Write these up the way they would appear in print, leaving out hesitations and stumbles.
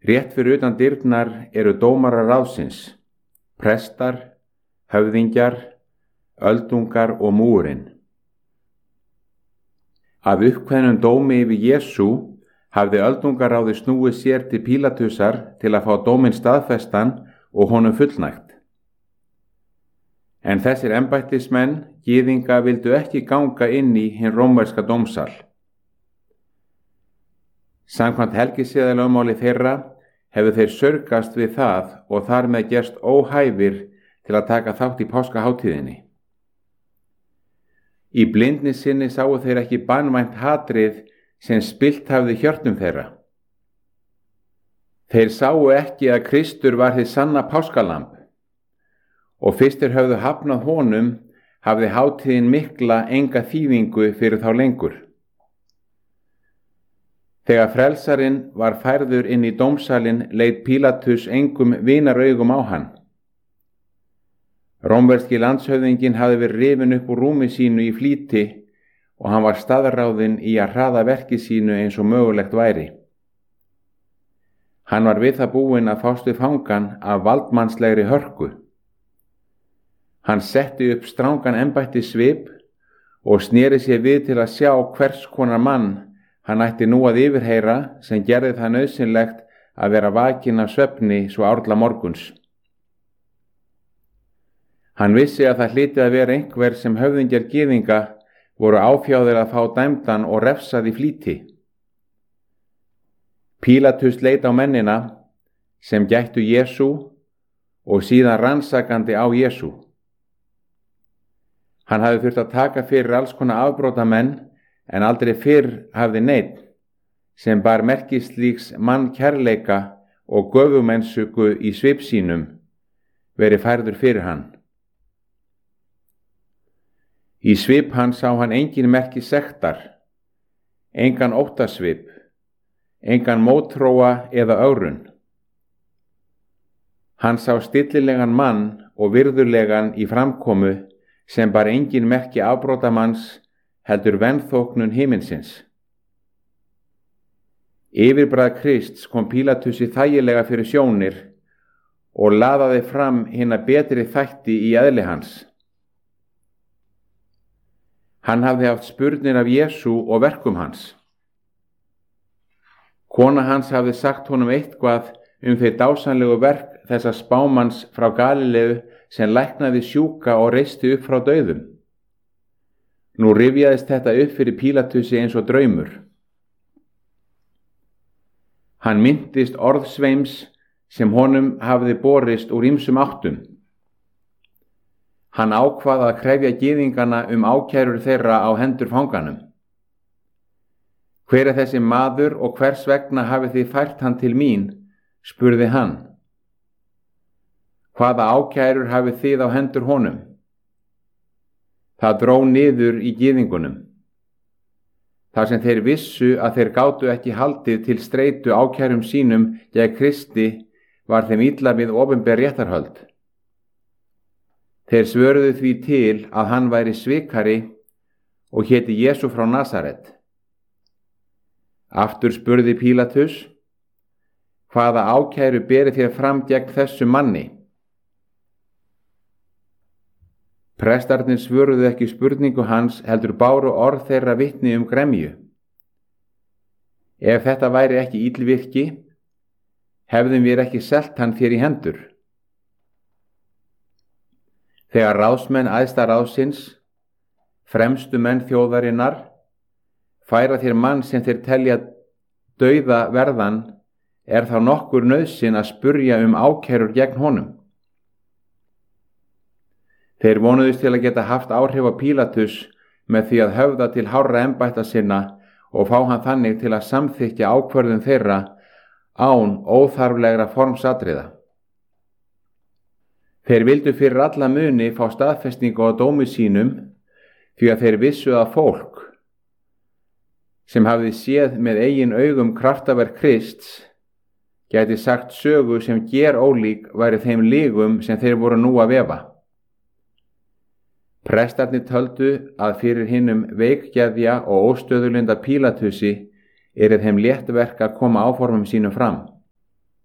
Rétt fyrir utan dyrnar eru dómarar ráðsins, prestar, höfðingjar, öldungar og múrinn. Af uppkveðnum dómi yfir Jesú hafði öldungaráði snúið sér til Pílatusar til að fá dóminn staðfestan og honum fullnægt. En þessir embættismenn gyðinga vildu ekki ganga inn í hinn rómverska dómsal. Samkvæmt helgiseðalögmáli þeirra hefðu þeir saurgast við það og þar með gerst óhæfir til að taka þátt í páskahátíðinni. Í blindni sinni sáu þeir ekki banvænt hatrið sem spillt hafði hjörtum þeirra. Þeir sáu ekki að Kristur var hið sanna páskalamb og fyrst þeir höfðu hafnað honum hafði hátíðin mikla enga þýðingu fyrir þá lengur. Þegar frelsarinn var færður inn í dómsalinn leit Pílatus engum vinaraugum á hann. Rómverski landshöfðinginn hafði verið rifinn upp úr rúmi sínu í flýti og hann var staðráðinn í að hraða verki sínu eins og mögulegt væri. Hann var við það búinn að fást við fangann af valdmannslegri hörku. Hann setti upp strangan embættissvip og sneri sér við til að sjá hvers konar mann hann ætti nú að yfirheyra sem gerði það nauðsynlegt að vera vakinn af svefni svo árla morguns. Hann vissi að það hlyti að vera einhver sem höfðingjar gyðinga voru áfjáðir að fá dæmdan og refsað í flýti. Pílatus leit á mennina sem gættu Jesú og síðan rannsakandi á Jesú. Hann hafði þurft að taka fyrir alls konar afbrotamenn en aldrei fyrr hafði neinn sem bar merki slíks mannkærleika og göfumennsku í svip sínum verið færður fyrir hann. Í svip hann sá hann engin merki sektar, engan óttasvip, engan mótþróa eða ögrun. Hann sá stillilegan mann og virðulegan í framkomu sem bar engin merki afbrotamanns heldur venþóknun himinsins. Yfirbragð Krists kom Pílatusi þægilega fyrir sjónir og laðaði fram hina betri þætti í eðli hans. Hann hafði haft spurnir af Jesú og verkum hans. Kona hans hafði sagt honum eitthvað þau dásamlegu verk þessa spámanns frá Galileu sem læknaði sjúka og reisti upp frá dauðum. Nú rifjaðist þetta upp fyrir Pílatusi eins og draumur. Hann minntist orðsveims sem honum hafði borist úr ýmsum áttum. Hann ákvað að krefja gyðingana ákærur þeirra á hendur fanganum. Hver er þessi maður og hvers vegna hafið þið fært hann til mín, spurði hann. Hvaða ákærur hafið þið á hendur honum? Það dró niður í gyðingunum. Þar sem þeir vissu að þeir gátu ekki haldið til streitu ákærum sínum gegn Kristi var þeim illa við opinber réttarhöld. Þeir svöruðu því til að hann væri svikari og héti Jesú frá Nasaret. Aftur spurði Pílatus, hvaða ákæru berið þér fram gegn þessu manni? Prestarnir svöruðu ekki spurningu hans heldur báru orð þeirra vitni gremju. Ef þetta væri ekki illvirki, hefðum við ekki selt hann þér í hendur. Þegar ráðsmenn æðsta ráðsins, fremstu menn þjóðarinnar, færa þér mann sem þeir telja dauða verðan, er þá nokkur nauðsyn að spurja ákærur gegn honum. Þeir vonuðust til að geta haft áhrif á Pílatus með því að höfða til hárra embætta sinna og fá hann þannig til að samþykkja ákvörðun þeirra án óþarflegra formsatriða. Þeir vildu fyrir alla muni fá staðfestingu á dómi sínum því að þeir vissu að fólk sem hafði séð með eigin augum kraftaverk Krists gæti sagt sögu sem gerólík væri þeim lygum sem þeir voru nú að vefa. Prestarnir töldu að fyrir hinum veikgeðja og óstöðulinda Pílatusi yrði þeim létt verk að koma áformum sínum fram.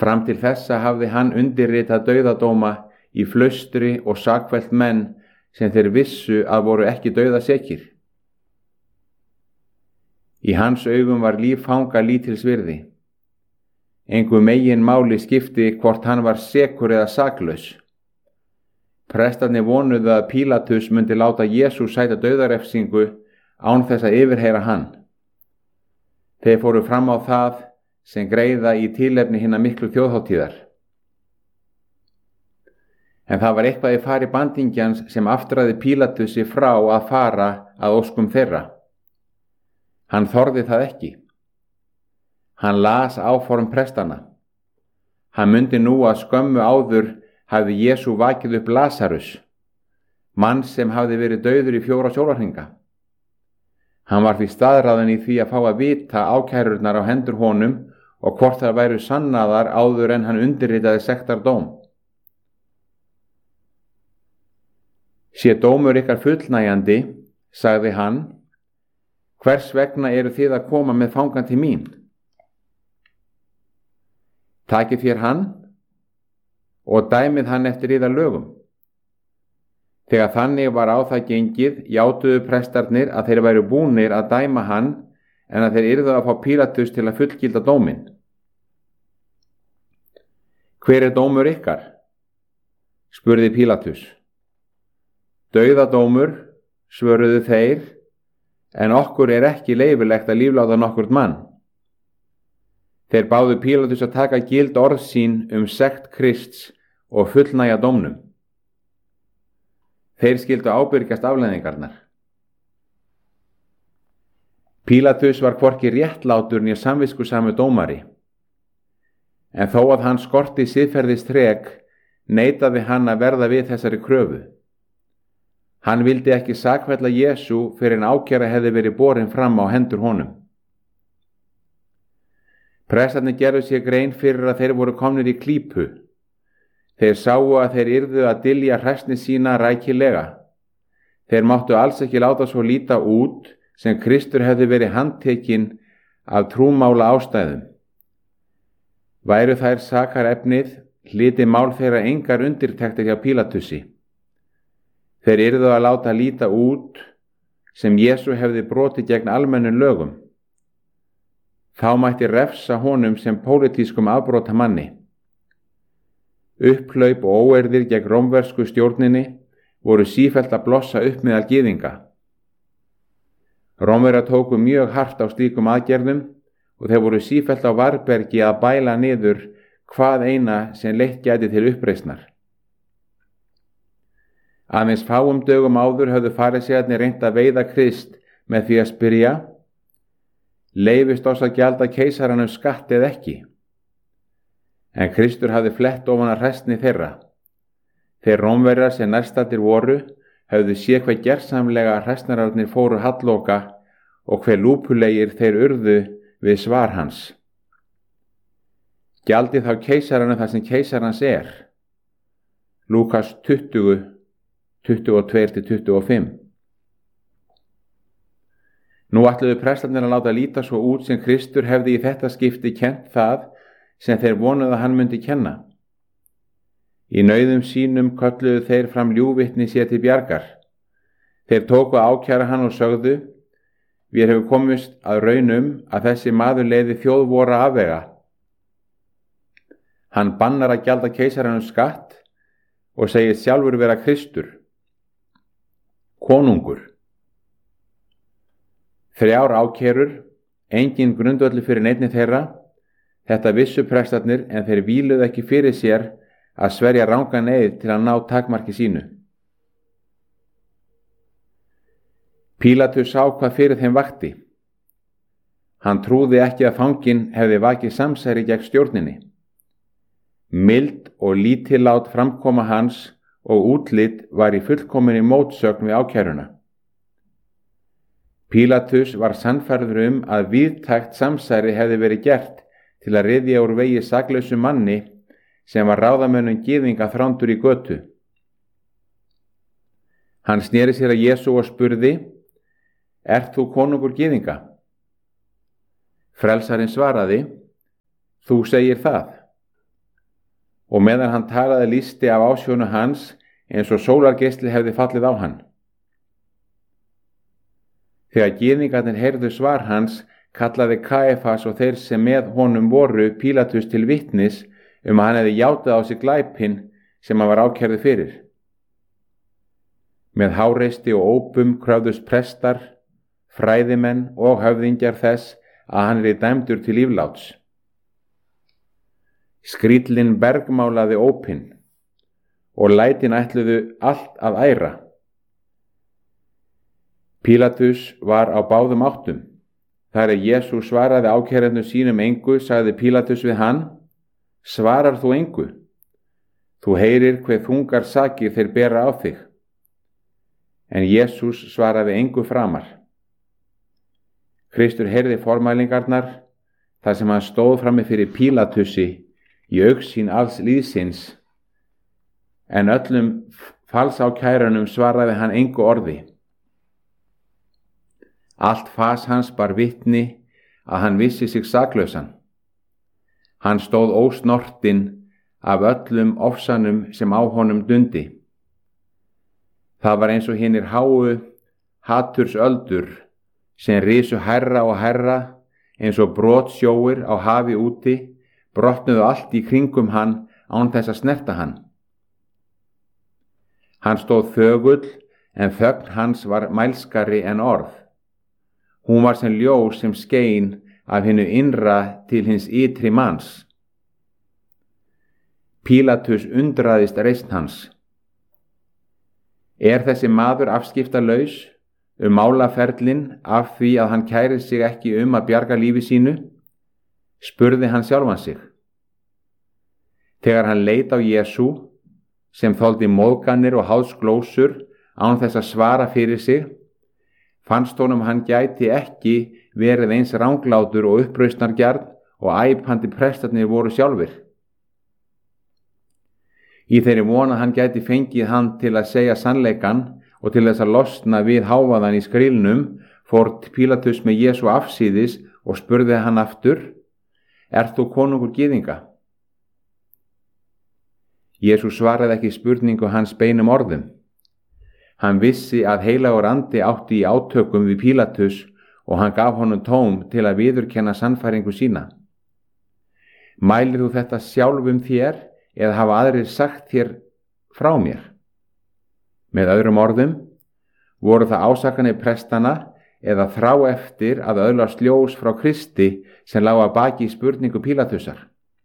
Fram til þessa hafði hann undirritað dauðadóma í flaustri og sakfellt menn sem þeir vissu að voru ekki dauðasekir. Í hans augum var líf fanga lítils virði. Engu megin máli skipti hvort hann var sekur eða saklaus. Prestarnir vonuðu að Pílatus myndi láta Jesús sæta dauðarefsingu án þess að yfirheyra hann. Þeir fóru fram á það sem greiða í tilefni hinna miklu þjóðhátíðar. En það var eitthvað í fari bandingjans sem aftraði Pílatusi frá að fara að óskum þeirra. Hann þorði það ekki. Hann las áform prestanna. Hann mundi nú að skömmu áður hafði Jesú vakið upp Lasarus, mann sem hafði verið dauður í 4 sólarhringa. Hann var því staðráðinn í því að fá að vita ákærurnar á hendur honum og hvort það væru sannaðar áður en hann undirritaði sektardóm. Sé dómur ykkar fullnægjandi, sagði hann, hvers vegna eru þið að koma með fangann til mín? Takið þér hann og dæmið hann eftir yðar lögum. Þegar þannig var á það gengið, játuðu prestarnir að þeir væru búnir að dæma hann en að þeir yrðu að fá Pílatus til að fullgilda dóminn. Hver er dómur ykkar? Spurði Pílatus. Dauðadómur, svöruðu þeir, en okkur er ekki leyfilegt að lífláta nokkurt mann. Þeir báðu Pílatus að taka gild orð sín sekt Krists og fullnægja dómnum. Þeir skyldu ábyrgjast afleiðingarnar. Pílatus var hvorki réttlátur né samviskusamur dómari, en þó að hann skorti siðferðisþrek, neitaði hann að verða við þessari kröfu. Hann vildi ekki sakfella Jesú fyrr en ákæra hefði verið borin fram á hendur honum. Prestarnir gerðu sér grein fyrir að þeir voru komnir í klípu. Þeir sáu að þeir yrðu að dylja hræsni sína rækilega. Þeir máttu alls ekki láta svo líta út sem Kristur hefði verið handtekinn af trúmála ástæðum. Væru þær sakarefnið, hlyti mál þeirra engar undirtektir hjá Pílatusi. Þeir yrðu að láta líta út sem Jesú hefði brotið gegn almennum lögum. Þá mætti refsa honum sem pólitískum afbrotamanni. Upphlaup og óeirðir gegn rómversku stjórninni voru sífellt að blossa upp meðal gyðinga. Rómverjar tóku mjög hart á slíkum aðgerðum og þeir voru sífellt á varbergi að bæla niður hvað eina sem leitt gæti til uppreisnar. Aðeins fáum dögum áður höfðu farisæarnir reynt að veiða Krist með því að spyrja: Leyfist oss að gjalda keisaranum skatt eða ekki? En Kristur hafði flett ofan að hræsni þeirra. Þeir Rómverjar sem nærstaddir voru höfðu séð hve gersamlega hræsnararnir fóru halloka og hve lúpulegir þeir urðu við svar hans. Gjaldið þá keisaranum það sem keisarans er. Lúkas 20, 22-25. Nú ætluðu prestarnir að láta líta svo út sem Kristur hefði í þetta skipti kennt það sem þeir vonuðu að hann myndi kenna. Í nauðum sínum kölluðu þeir fram ljúgvitni sér til bjargar. Þeir tóku að ákæra hann og sögðu: Við hefur komist að raunum að þessi maður leiði þjóð vora afvega. Hann bannar að gjalda keisaranum skatt og segir sjálfur vera Kristur, konungur. 3 ákærur, engin grundvöllur fyrir neinni þeirra. Þetta vissu prestarnir en þeir víluðu ekki fyrir sér að sverja rangan eið til að ná takmarki sínu. Pílatus sá hvað fyrir þeim vakti. Hann trúði ekki að fanginn hefði vakið samsæri gegn stjórninni. Mild og lítillát framkoma hans og útlit var í fullkominni mótsögn við ákæruna. Pílatus var sannfærður að víðtækt samsæri hefði verið gert til að ryðja úr vegi saklausum manni sem var ráðamönnum gyðinga þrándur í götu. Hann sneri sér að Jesú og spurði: Ert þú konungur gyðinga? Frelsarinn svaraði: Þú segir það. og meðan hann talaði lýsti af ásjónu hans eins og sólargeisli hefði fallið á hann. Þegar gyðingarnir heyrðu svar hans, kallaði Kaífas og þeir sem með honum voru Pílatus til vitnis að hann hefði játað á sig glæpinn sem hann var ákærður fyrir. Með háreysti og ópum kröfðust prestar, fræðimenn og höfðingjar þess að hann yrði dæmdur til lífláts. Skríllinn bergmálaði ópinn og lætin ætluðu allt að æra. Pílatus var á báðum áttum. Þar Jesús svaraði ákærendum sínum engu, sagði Pílatus við hann: Svarar þú engu? Þú heyrir hve þungar sakir þeir bera á þig. En Jesús svaraði engu framar. Kristur heyrði formælingarnar þar sem hann stóð frammi fyrir Pílatusi í augsýn alls lýðsins, en öllum falsákærunum svaraði hann engu orði. Allt fas hans bar vitni að hann vissi sig saklausan. Hann stóð ósnortinn af öllum ofsanum sem á honum dundi. Það var eins og hinir háu hatursöldur sem risu hærra og hærra eins og brotsjóir á hafi úti, brotnuðu allt í kringum hann án þess að snerta hann. Hann stóð þögull, en þögn hans var mælskari en orð. Hún var sem ljós sem skein af hinu innra til hins ytri manns. Pílatus undraðist reisn hans. Er þessi maður afskiptalaus málaferlin af því að hann kærir sig ekki að bjarga lífi sínu? Spurði hann sjálfan sig. Þegar hann leit á Jesú, sem þoldi móðganir og háðsglósur án þess að svara fyrir sig, fannst honum hann gæti ekki verið eins ranglátur og upprausnargjarn og æpandi prestarnir voru sjálfir. Í þeirri von að hann gæti fengið hann til að segja sannleikann og til þess að losna við hávaðan í skrílnum, fór Pílatus með Jesú afsíðis og spurði hann aftur: Ert þú konungur gyðinga? Jesú svaraði ekki spurningu hans beinum orðum. Hann vissi að heilagur andi átti í átökum við Pílatus og hann gaf honum tóm til að viðurkenna sannfæringu sína. Mælir þú þetta sjálfum þér eða hafa aðrir sagt þér frá mér? Með öðrum orðum, voru það ásakanir prestana eða þrá eftir að öðlast ljós frá Kristi sem lá að baki spurningu Pílatusar?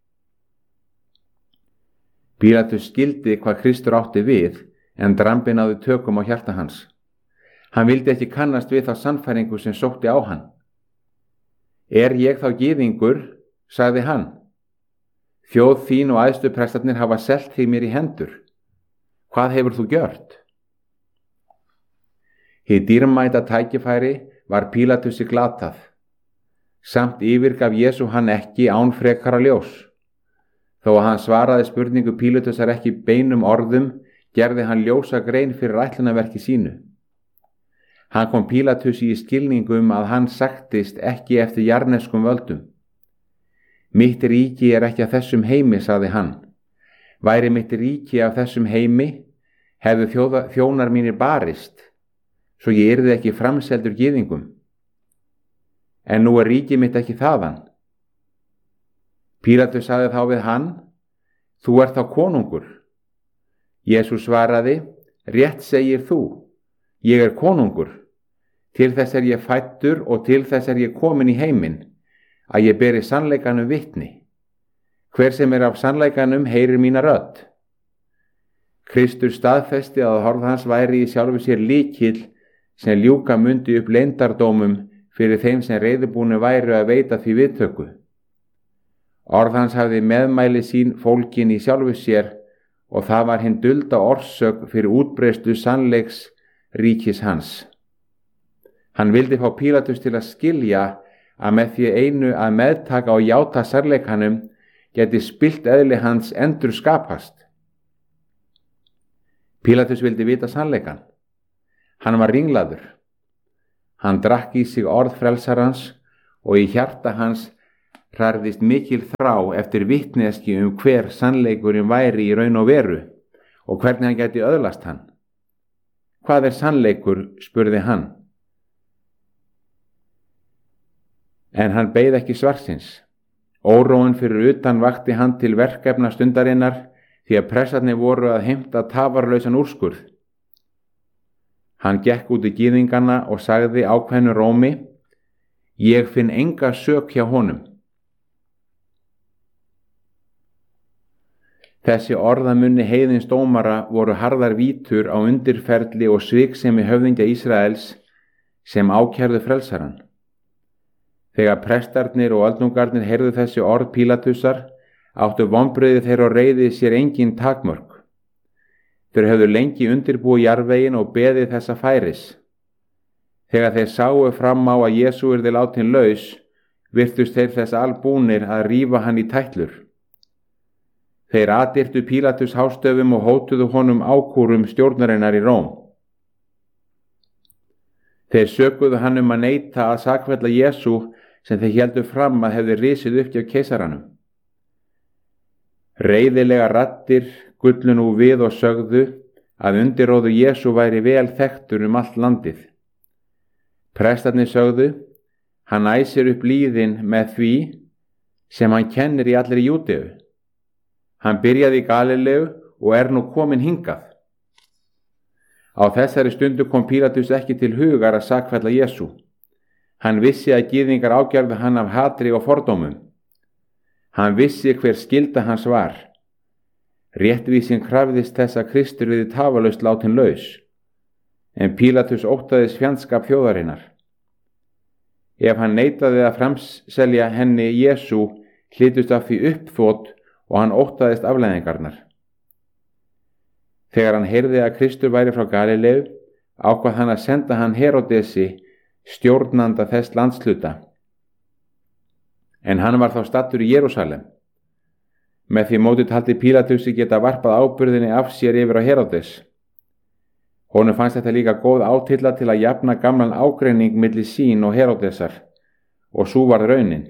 Pílatus skildi hvað Kristur átti við, en drambinn náði tökum á hjarta hans. Hann vildi ekki kannast við þá sannfæringu sem sótti á hann. Er ég þá gyðingur, sagði hann. Þjóð þín og æðstu prestarnir hafa selt þig mér í hendur. Hvað hefur þú gjört? Hið dýrmæta tækifæri var Pílatusi glatað. Samt yfirgaf Jesú hann ekki án frekara ljós. Þó að hann svaraði spurningu Pílatusar ekki beinum orðum, gerði hann ljósa grein fyrir ætlunarverki sínu. Hann kom Pílatusi í skilningum að hann sagtist ekki eftir jarneskum völdum. Mitt ríki er ekki af þessum heimi, sagði hann. Væri mitt ríki af þessum heimi, hefðu þjónar mínir barist, svo ég yrði ekki framseldur gyðingum. En nú er ríki mitt ekki þaðan. Pílatus sagði þá við hann: Þú ert þá konungur. Jesús svaraði: Rétt segir þú, ég er konungur. Til þess er ég fæddur og til þess er ég komin í heiminn, að ég beri sannleikanum vitni. Hver sem er af sannleikanum heyrir mína rödd. Kristur staðfesti að orð hans væri í sjálfu sér lykill sem ljúka mundi upp leyndardómum fyrir þeim sem reiðubúnir væru að veita því viðtöku. Orð hans hafði meðmæli sín fólkin í sjálfu sér og það var hinn dulda orsök fyrir útbreiðslu sannleiks ríkis hans. Hann vildi fá Pílatus til að skilja að með því einu að meðtaka og játa sannleikanum geti spillt eðli hans endur skapast. Pílatus vildi vita sannleikan. Hann var ringlaður. Hann drakk í sig orð frelsarans og í hjarta hans hrærðist mikil þrá eftir vitneskju hver sannleikurinn væri í raun og veru og hvernig hann gæti öðlast hann. Hvað sannleikur, spurði hann. En hann beið ekki svarsins. Óróinn fyrir utan vakti hann til verkefna stundarinnar því að pressarnir voru að heimta tafarlausan úrskurð. Hann gekk út í gyðingana og sagði ákveðnu rómi: Ég finn enga sök hjá honum. Þessi orðamunni heiðins dómara voru harðar vítur á undirferli og sviksemi höfðingja Ísraels sem ákærðu frelsarann. Þegar prestarnir og öldungarnir heyrðu þessi orð Pílatusar, áttu vonbrigði þeirra og reiði sér engin takmörk. Þeir höfðu lengi undirbúið jarðveginn og beðið þessa færis. Þegar þeir sáu fram á að Jesú yrði látin laus, virtust þeir þess albúnir að rífa hann í tætlur. Þeir aðyrtu Pílatus hástöfum og hótuðu honum ákúrum stjórnarinnar í Róm. Þeir sökuðu hann að neita að sakfella Jesú sem þeir héldu fram að hefði risið upp hjá keisaranum. Reiðilega raddir gullu nú við og sögðu að undirróður Jesú væri vel þekktur allt landið. Prestarnir sögðu: Hann æsir upp lýðin með því sem hann kennir í allri Júdeu. Hann byrjaði í Galileu og nú kominn hingað. Á þessari stundu kom Pílatus ekki til hugar að sakfella Jesú. Hann vissi að gyðingar ágerðu hann af hatri og fordómum. Hann vissi hver skylda hans var. Réttvísin krafðist þess að Kristur yrði tafarlaust látin laus, en Pílatus óttaðist fjandskap þjóðarinnar. Ef hann neitaði að framselja henni Jesú, hlýtust af því uppþot og hann óttaðist afleiðingarnar. Þegar hann heyrði að Kristur væri frá Galileu, ákvað hann að senda hann Heródesi, stjórnanda þess landshluta. En hann var þá staddur í Jerúsalem. Með því móti taldi Pílatusi geta varpað ábyrgðinni af sér yfir á Heródes. Honum fannst þetta líka góð átilla til að jafna gamlan ágreining milli sín og Heródesar, og sú varð raunin.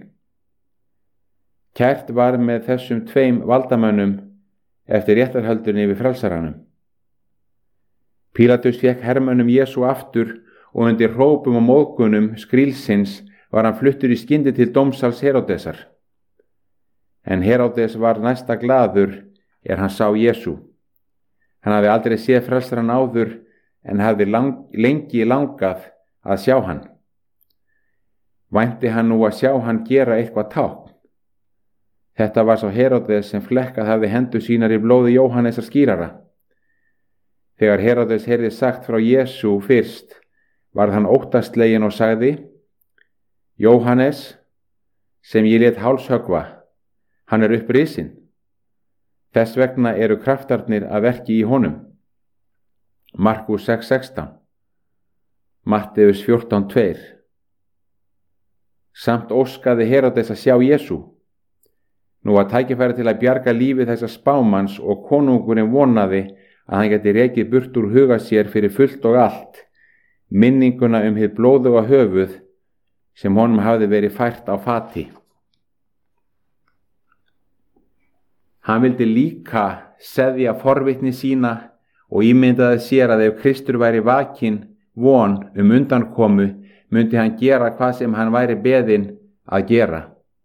Kært var með þessum tveim valdamönnum eftir réttarhöldunni yfir frelsaranum. Pílatus fékk hermönnum Jesú aftur og undir hrópum og móðgunum skrílsins var hann fluttur í skyndi til dómsals Heródesar. En Heródes var næsta glaður hann sá Jesú. Hann hafði aldrei séð frelsarann áður en hafði lengi langað að sjá hann. Vænti hann nú að sjá hann gera eitthvað tákn. Þetta var sá Heródes sem flekkað hafði hendur sínar í blóði Jóhannesar skírara. Þegar Heródes heyrði sagt frá Jesú fyrst, varð hann óttasleginn og sagði: Jóhannes, sem ég lét hálshöggva, hann upprisinn. Þess vegna eru kraftarnir að verki í honum. Markús 6:16, Matteus 14:2. Samt óskaði Heródes að sjá Jesú. Nú var tækifæri til að bjarga lífi þessa spámanns og konungurinn vonaði að hann geti rekið burt úr huga sér fyrir fullt og allt minninguna hið blóðuga höfuð sem honum hafði verið fært á fati. Hann vildi líka seðja forvitni sína og ímyndaði sér að ef Kristur væri vakinn von undankomu, myndi hann gera hvað sem hann væri beðinn að gera.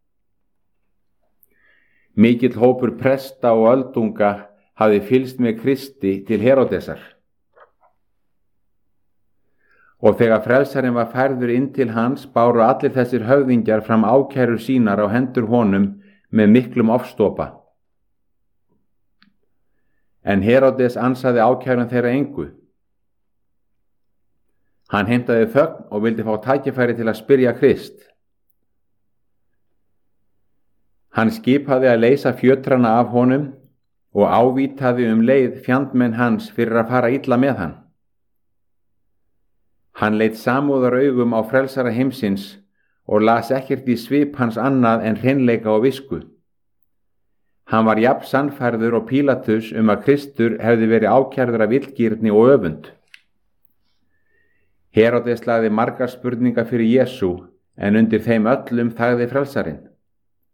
Mikill hópur presta og öldunga hafði fylgst með Kristi til Heródesar. Og þegar frelsarinn var færður inn til hans, báru allir þessir höfðingjar fram ákærur sínar á hendur honum með miklum ofstopa. En Heródes ansaði ákærun þeirra engu. Hann heimtaði þögn og vildi fá tækifæri til að spyrja Krist. Hann skipaði að leysa fjötrana af honum og ávítaði leið fjandmenn hans fyrir að fara illa með hann. Hann leit samúðaraugum á frelsara heimsins og las ekkert í svip hans annað en hreinleika og visku. Hann var jafn sannfærður og Pílatus að Kristur hefði verið ákærður af illgirni og öfund. Heródes lagði margar spurningar fyrir Jesú, en undir þeim öllum þagði frelsarinn.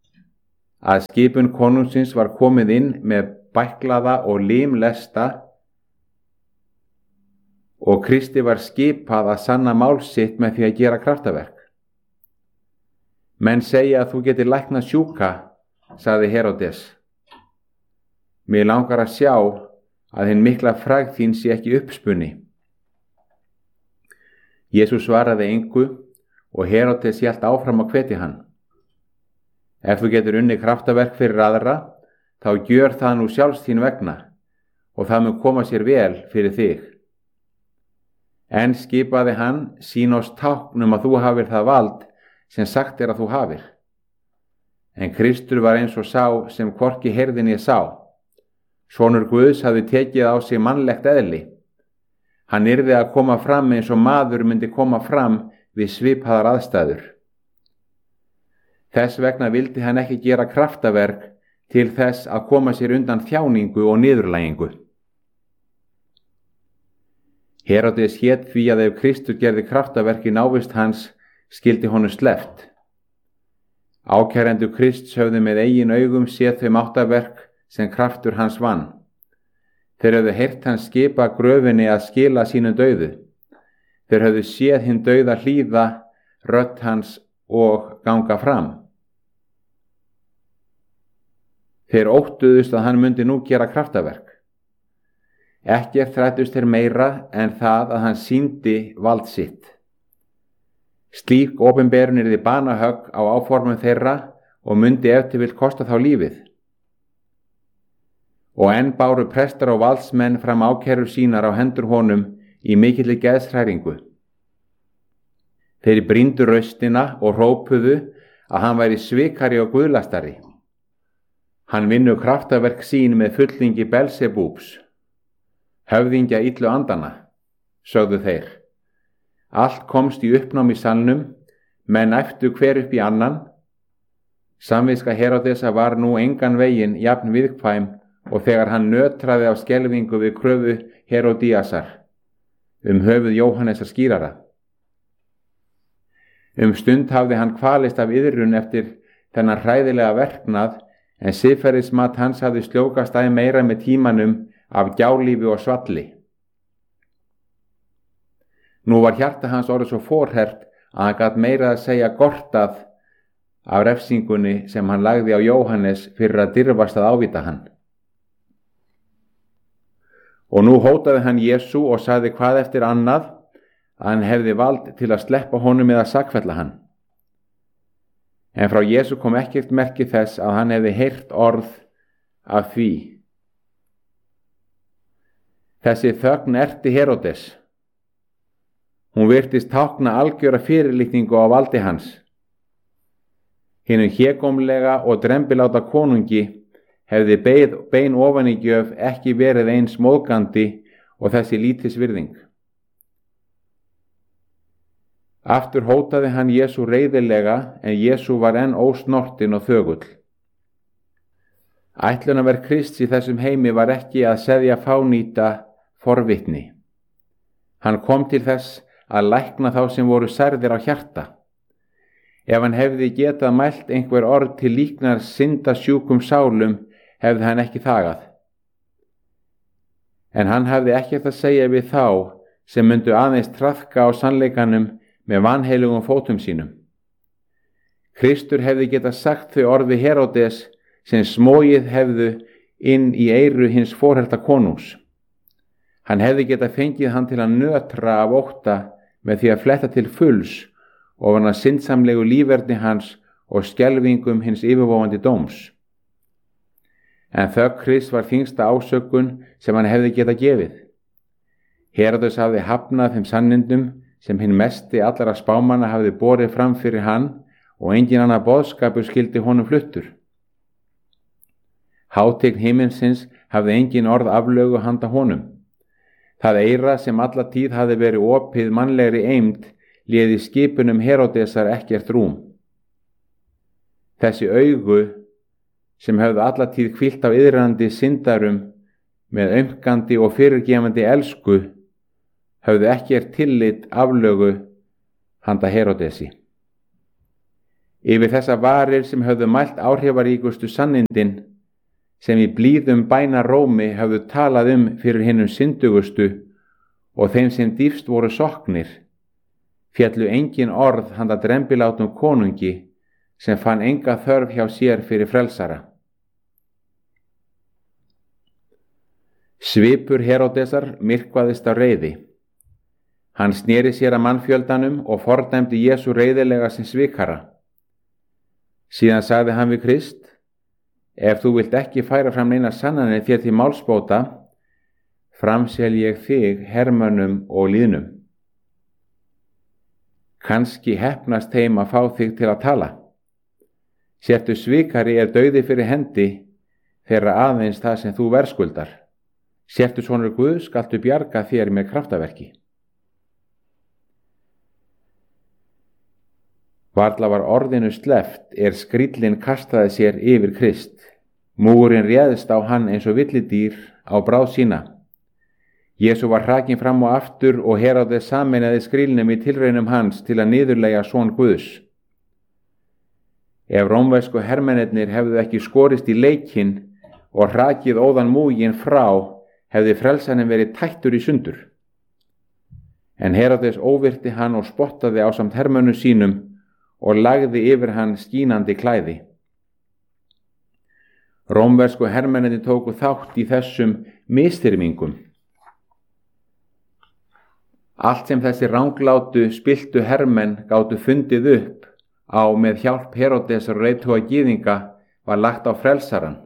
að skipun konungsins var komið inn með bæklaða og limlesta og Kristi var skipað að sanna mál sitt með því að gera kraftaverk. Menn segja að þú getur læknað sjúka, sagði Heródes. Mig langar að sjá að hinn mikla frægð þín sé ekki uppspunni. Jesús svaraði engu og Heródes hélt áfram að hvetja hann. Ef þú getur unnið kraftaverk fyrir aðra, þá gjör það nú sjálfs þín vegna og það mun koma sér vel fyrir þig. En skipaði hann, sín oss tákn að þú hafir það vald sem sagt að þú hafir. En Kristur var eins og sá sem hvorki heyrði né sá. Sonur Guðs hafði tekið á sig mannlegt eðli. Hann yrði að koma fram eins og maður myndi koma fram við svipaðar aðstæður. Þess vegna vildi hann ekki gera kraftaverk til þess að koma sér undan þjáningu og niðurlægingu. Heródes hét því að ef Kristur gerði kraftaverk í návist hans, skyldi honum sleppt. Ákærendur Krists höfðu með eigin augum séð þau máttaverk sem kraftur hans vann. Þeir höfðu heyrt hans skipa gröfinni að skila sínum dauðu. Þeir höfðu séð hinn dauða hlýða rödd hans og ganga fram. Þeir óttuðust að hann myndi nú gera kraftaverk. Ekkert þrættust þeir meira en það að hann sýndi vald sitt. Slík opinberun yrði banahögg á áformum þeirra og myndi ef til vill kosta þá lífið. Og enn báru prestar og valdsmenn fram ákærur sínar á hendur honum í mikilli geðshræringu. Þeir brýndu raustina og hrópuðu að hann væri svikari og guðlastari. Hann vinnu kraftaverk sín með fulltingi Belzebúbs, höfðingja illu andana, sögðu þeir. Allt komst í uppnám í salnum, menn æptu hver upp í annan. Samviska Heródesa var nú engan veginn jafn viðkvæm og þegar hann nötraði á skelfingu við kröfu Herodíasar höfuð Jóhannesar skírara. Stund hafði hann kvalist af iðrun eftir þennan hræðilega verknað, en siðferðismat hans hafði sljókast æ meira með tímanum af gjálífi og svalli. Nú var hjarta hans orðið svo forhert að hann gat meira að segja gortað af refsingunni sem hann lagði á Jóhannes fyrir að dirfast að ávíta hann. Og nú hótaði hann Jesú og sagði hvað eftir annað að hann hefði vald til að sleppa honum eða sakfella hann. En frá Jesú kom ekkert merki þess að hann hefði heyrt orð af því. Þessi þögn erti Heródes. Hún virtist tákna algjöra fyrirlitningu á valdi hans. Hinum hégómlega og drembiláta konungi hefði bein ofanígjöf ekki verið eins móðgandi og þessi lítis virðing. Aftur hótaði hann Jesú reiðilega, en Jesú var enn ósnortinn og þögull. Ætlunarverk Krists í þessum heimi var ekki að seðja fánýta forvitni. Hann kom til þess að lækna þá sem voru særðir á hjarta. Ef hann hefði getað mælt einhver orð til líknar syndasjúkum sálum, hefði hann ekki þagað. En hann hafði ekkert að segja við þá sem myndu aðeins traðka á sannleikanum með vanheilugum fótum sínum. Kristur hefði getað sagt þau orði Heródes sem smogið hefðu inn í eyru hins forherta konungs. Hann hefði getað fengið hann til að nötra af ótta með því að fletta til fulls ofan að syndsamlegu líferni hans og skelfingum hins yfirvofandi dóms. En þögn Krists var þyngsta ásökun sem hann hefði getað gefið. Heródes hafði hafnað þeim sannindum sem hinn mesti allra spámanna hafði borið fram fyrir hann og engin annar boðskapur skildi honum fluttur. Hátign himinsins hafði engin orð aflögu handa honum. Það eyra sem alla tíð hafði verið opið mannlegri eymd léði skipunum Heródesar ekkert rúm. Þessi augu sem höfðu alla tíð hvílt á iðrandi syndarum með aumkandi og fyrirgefandi elsku höfðu ekkert tillit aflögu handa Heródesi. Yfir þessa varir sem höfðu mælt áhrifaríkustu sannindin, sem í blíðum bænarómi höfðu talað fyrir hinum syndugustu og þeim sem dýpst voru sokknir, féllu engin orð handa drembilátum konungi sem fann enga þörf hjá sér fyrir frelsara. Svipur Heródesar myrkvaðist á reiði. Hann sneri sér að mannfjöldanum og fordæmdi Jesú reiðilega sem svikara. Síðan sagði hann við Krist: ef þú vilt ekki færa fram neina sannanir þér til málsbóta, framsel ég þig hermönnum og lýðnum. Kannski heppnast þeim að fá þig til að tala. Sértu svikari dauði fyrir hendi, þeirra aðeins það sem þú verðskuldar. Sértu sonur Guðs skaltu bjarga þér með kraftaverki. Varla var orðinu sleppt skríllinn kastaði sér yfir Krist. Múgurinn réðst á hann eins og villidýr á bráð sína. Jesú var hrakinn fram og aftur og Heródes sameinaði skrílnum í tilraunum hans til að niðurlægja son Guðs. Ef rómversku hermennirnir hefðu ekki skorist í leikinn og hrakið óðan múginn frá, hefði frelsarinn verið tættur í sundur. En Heródes óvirti hann og spottaði ásamt hermönnum sínum og lagði yfir hann skínandi klæði. Rómversku hermennirnir tóku þátt í þessum misþyrmingum. Allt sem þessi ranglátu, spilltu hermenn gátu fundið upp á með hjálp Heródesar og leiðtoga gyðinga var lagt á frelsarann.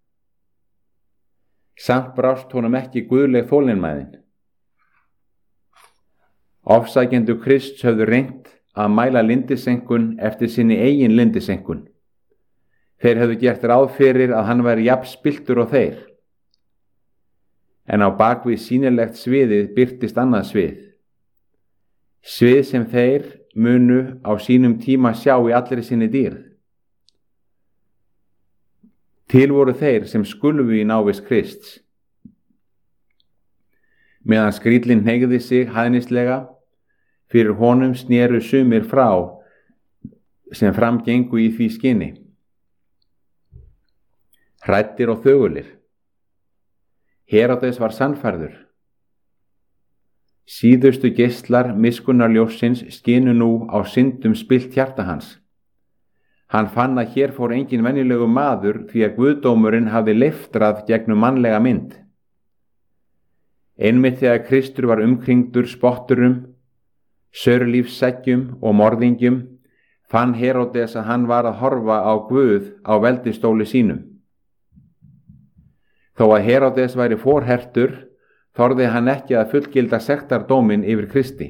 Samt brást honum ekki guðleg þolinmæðin. Ofsækjendur Krists höfðu reynt að mæla lindisenkun eftir sinni eigin lindisenkun. Þeir höfðu gert ráð fyrir að hann væri jafn spilltur og þeir. En á bakvið sýnilegt sviðið birtist annað svið. Svið sem þeir munu á sínum tíma sjá í allri sinni dýrð. Til voru þeir sem skulfu í návist Krists. Meðan skríllinn hneigði sig hæðnislega, fyrir honum snéru sumir frá sem framgengu í því skyni. Hræddir og þögulir. Heródes var sannfærður. Síðustu geislar miskunnarljóssins skinu nú á syndum spillt hjarta hans. Hann fann að hér fór engin venjulegu maður því að guðdómurinn hafði leiftrað gegnum mannlega mynd. Einmitt þegar Kristur var umkringdur spotturum, saurlífsseggjum og morðingjum, fann Heródes að hann var að horfa á Guð á veldistóli sínum. Þó að Heródes væri forhertur, þorði hann ekki að fullgilda sektardóminn yfir Kristi.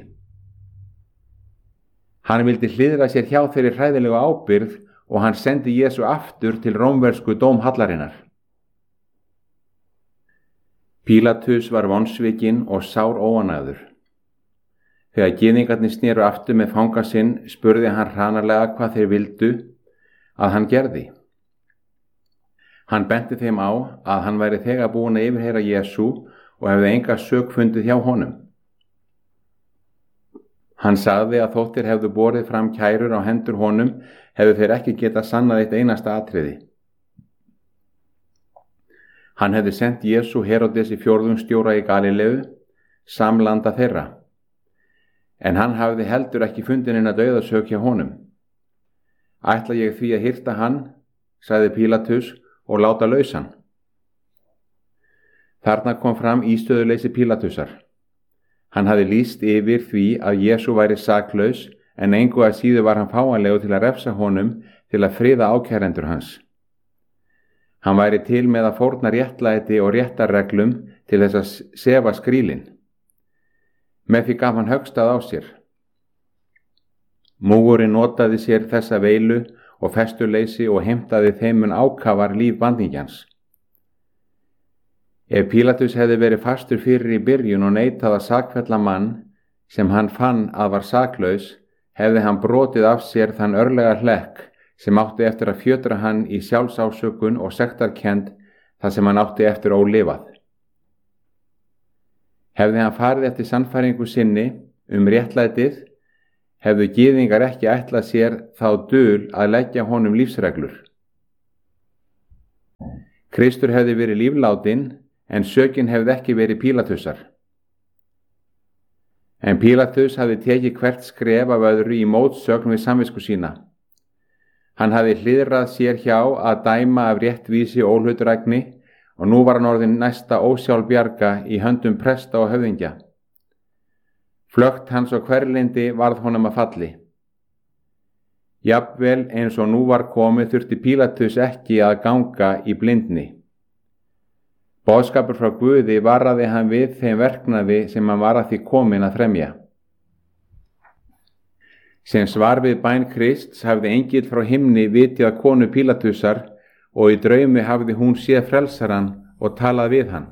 Hann vildi hliðra sér hjá þeirri hræðilegu ábyrgð og hann sendi Jesú aftur til rómversku dómhallarinnar. Pílatus var vonsvikinn og sár óánægður. Þegar gyðingarnir sneru aftur með fanga sinn, spurði hann hranalega hvað þeir vildu að hann gerði. Hann benti þeim á að hann væri þegar búinn að yfirheyra Jesú og hefði enga sök fundið hjá honum. Hann sagði að þóttir hefðu borið fram kærur á hendur honum, hefðu þeir ekki getað sannað eitt einasta atriði. Hann hefði sent Jesú Heródesi fjórðungsstjóra í Galileu, samlanda þeirra. En hann hafði heldur ekki fundið neina dauðasök hjá honum. Ætla ég því að hirta hann, sagði Pílatus, og láta lausan. Þarna kom fram ístöðuleysi Pílatusar. Hann hafði lýst yfir því að Jesú væri saklaus, en engu að síður var hann fáanlegur til að refsa honum til að friða ákærendur hans. Hann væri til með að fórna réttlæti og réttarreglum til þess að sefa skrílinn. Með því gaf hann höggstað á sér. Múgurinn notaði sér þessa veilu og festuleysi og heimtaði þeim mun ákafar líf bandingjans. Ef Pílatus hefði verið fastur fyrir í byrjun og neitað að sakfella mann sem hann fann að var saklaus, hefði hann brotið af sér þann örlega hlekk sem átti eftir að fjötra hann í sjálfsásökun og sektarkennd þar sem hann átti eftir ólifað. Hefði hann farið eftir sannfæringu sinni réttlætið, hefðu gyðingar ekki ætlað sér þá dul að leggja honum lífsreglur. Kristur hefði verið líflátinn, en sökin hefði ekki verið Pílatusar. En Pílatus hafði tekið hvert skref af öðru í mótsögn við samvisku sína. Hann hafði hliðrað sér hjá að dæma af réttvísi og óhlutdrægni og nú var hann orðinn næsta ósjálfbjarga í höndum presta og höfðingja. Flökt hans og hverlindi varð honum að falli. Jafnvel eins og nú var komið þurfti Pílatus ekki að ganga í blindni. Boðskapur frá Guði varaði hann við þeim verknaði sem hann var að því kominn að fremja. Sem svar við bæn Krists hafði engill frá himni vitið að konu Pílatusar og í draumi hafði hún séð frelsarann og talað við hann.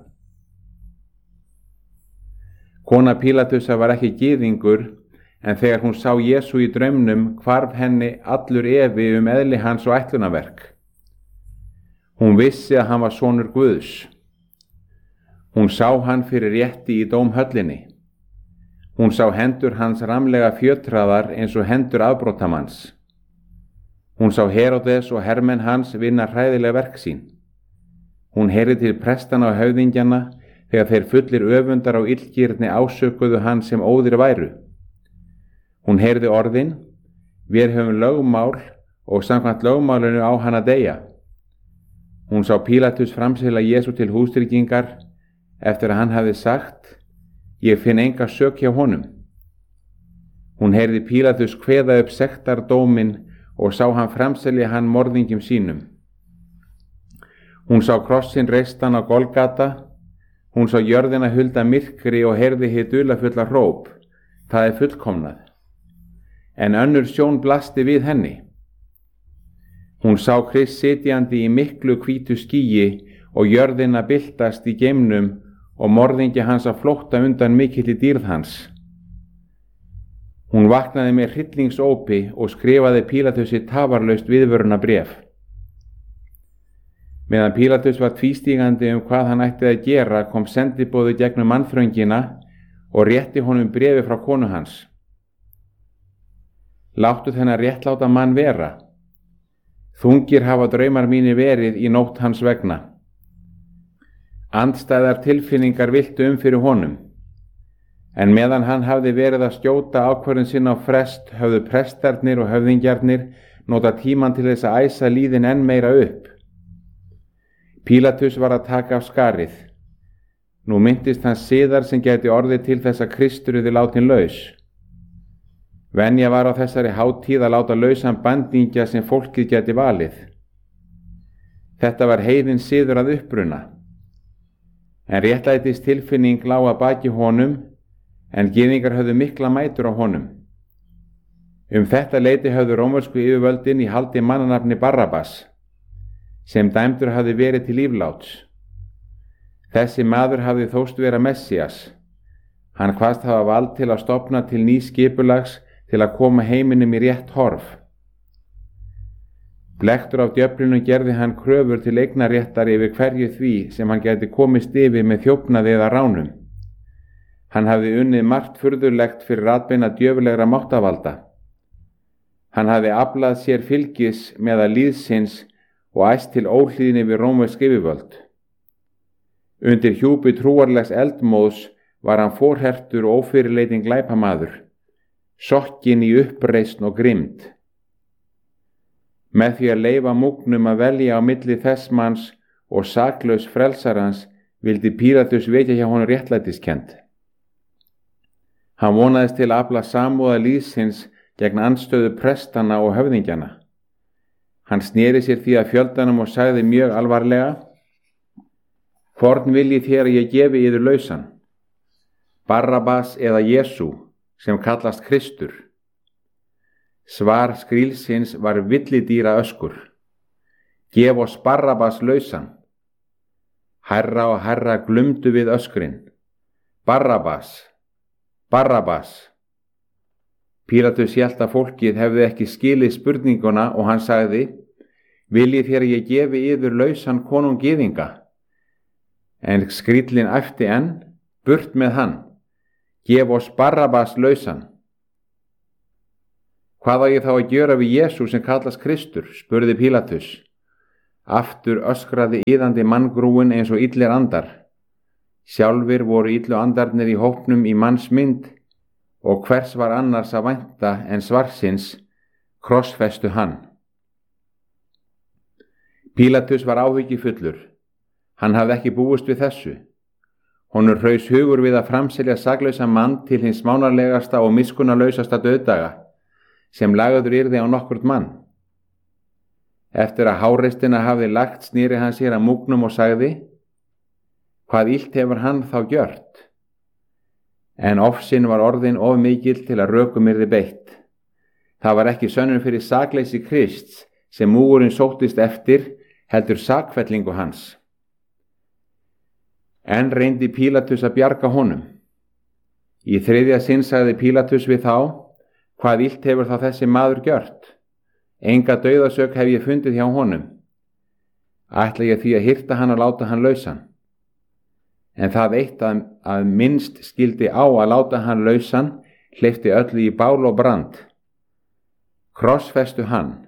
Kona Pílatusar var ekki gyðingur, en þegar hún sá Jesú í draumnum hvarf henni allur efi eðli hans og ætlunarverk. Hún vissi að hann var sonur Guðs. Hún sá hann fyrir rétti í dómhöllinni. Hún sá hendur hans ramlega fjötraðar eins og hendur afbrotamanns. Hún sá Heródes og hermenn hans vinna hræðileg verk sín. Hún heyrði til prestana og höfðingjana þegar þeir fullir öfundar á illgirni ásökuðu hann sem óðir væru. Hún heyrði orðin: Við höfum lögmál og samkvæmt lögmálinu á hann að deyja. Hún sá Pílatus framsela Jesú til hústryggingar eftir að hann hafði sagt: Ég finn enga sök hjá honum. Hún heyrði Pílatus kveða upp sektardóminn og sá hann framselja hann morðingjum sínum. Hún sá krossinn reistan á Golgata. Hún sá jörðina hulda myrkri og heyrði hið dularfulla hróp: Það er fullkomnað. En önnur sjón blasti við henni. Hún sá Krist sitjandi í miklu hvítu skýi og jörðina byltast í geimnum og morðingja hans að flótta undan mikilli dýrð hans. Hún vaknaði með hryllingsópi og skrifaði Pílatusi tafarlaust viðvörunarbréf. Meðan Pílatus var tvístígandi hvað hann ætti að gera kom sendiboði gegnum mannþröngina og rétti honum bréfi frá konu hans. Láttu þennan réttláta mann vera. Þungir hafa draumar mínir verið í nótt hans vegna. Andstæðar tilfinningar viltu fyrir honum. En meðan hann hafði verið að skjóta ákvörðun sinna á frest höfðu prestarnir og höfðingjarnir nota tíman til þess að æsa líðin enn meira upp. Pílatus var að taka af skarið. Nú minntist hann siðar sem gæti orðið til þess að Kristur yrði látin laus. Venja var á þessari hátíð að láta lausan bandingja sem fólkið gæti valið. Þetta var heiðinn siður að uppruna. En réttlætis tilfinning lá að baki honum, en gyðingar höfðu mikla mætur á honum. Þetta leyti höfðu rómversku yfirvöldin í haldi mannanafni Barrabas, sem dæmdur hafði verið til lífláts. Þessi maður hafði þóst vera Messías. Hann kvaðst hafa vald til að stofna til nýs skipulags til að koma heiminum í rétt horf. Blekktur af djöflinu gerði hann kröfur til eignarréttar yfir hverju því sem hann gæti komist yfir með þjófnaði eða ránum. Hann hafði unnið margt furðulegt fyrir atbeina djöfulegra máttavalda. Hann hafði aflað sér fylgis meðal lýðsins og æst til óhlýðni við rómversk yfirvöld. Undir hjúpi trúarlegs eldmóðs var hann forhertur og ófyrirleitin glæpamaður, sokkinn í uppreisn og grimmd. Með því að leyfa múgnum að velja á milli þess manns og saklaus frelsarans vildi Pílatus vekja hjá honum réttlætiskennd. Hann vonaðist til að afla samúðar lýðsins gegn andstöðu prestana og höfðingjana. Hann sneri sér því að fjöldanum og sagði mjög alvarlega: Hvorn viljið þér að ég gefi yður lausan? Barrabas eða Jesú, sem kallast Kristur? Svar skrílsins var villidýra öskur: Gef oss Barrabas lausan. Hærra og hærra glumdu við öskrin: Barrabas, Barrabas. Pílatus hélt að fólkið hefði ekki skilið spurninguna og hann sagði: Viljið þér að ég gefi yður lausan konung gyðinga? En skríllinn æpti enn: Burt með hann, gef oss Barrabas lausan. Hvað á ég þá að gjöra við Jesú sem kallast Kristur, spurði Pílatus. Aftur öskraði iðandi manngrúin eins og illir andar. Sjálfir voru illu andarnir í hópnum í manns mynd, og hvers var annars að vænta en svarsins, krossfestu hann. Pílatus var áhyggjufullur. Hann hafði ekki búist við þessu. Honum hraus hugur við að framselja saklausa mann til hins smánarlegasta og miskunnarlausasta dauðdaga, sem lagður yrði á nokkurt mann. Eftir að háreistina hafði lagt snýri hann sér að múgnum og sagði: Hvað illt hefur hann þá gjört? En ofsinn var orðin of mikill til að rökum yrði beitt. Það var ekki sönnun fyrir sakleysi Krists sem múgurinn sóttist eftir, heldur sakfellingu hans. En reyndi Pílatus að bjarga honum. Í þriðja sinn sagði Pílatus við þá: Hvað illt hefur þá þessi maður gjört? Enga dauðasök hef ég fundið hjá honum. Ætla ég því að hirta hann og láta hann lausan. En það eitt að minnst skildi á að láta hann lausan hleypti öllu í bál og brand. Krossfestu hann,